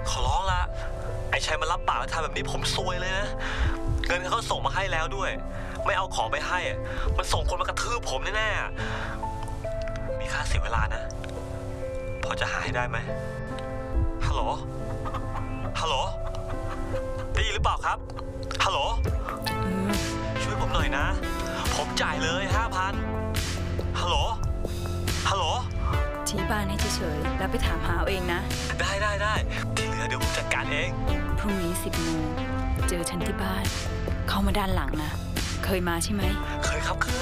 ขอร้องละไอ้ชัยมันรับปากแล้วทำแบบนี้ผมซวยเลยนะเงินเขาส่งมาให้แล้วด้วยไม่เอาของไปให้มันส่งคนมากระทืบผมแน่ๆมีค่าเสียเวลานะพอจะหาให้ได้ไหมฮัลโหลฮัลโหลได้ยินหรือเปล่าครับฮัลโหลช่วยผมหน่อยนะผมจ่ายเลย5,000ฮัลโหลฮัลโหลชี้บ้านให้เฉยๆแล้วไปถามหาเอาเองนะได้ที่เหลือเดี๋ยวผมจัดการเองพรุ่งนี้10 โมงเจอฉันที่บ้านเข้ามาด้านหลังนะเคยมาใช่ไหมเคยครับ